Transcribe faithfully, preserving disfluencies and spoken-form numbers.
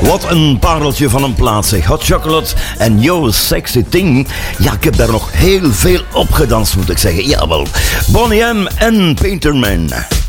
Wat een pareltje van een plaat, zeg. Hot Chocolate en Yo Sexy Thing. Ja, ik heb daar nog heel veel op gedanst, moet ik zeggen. Jawel. Boney M en Painterman.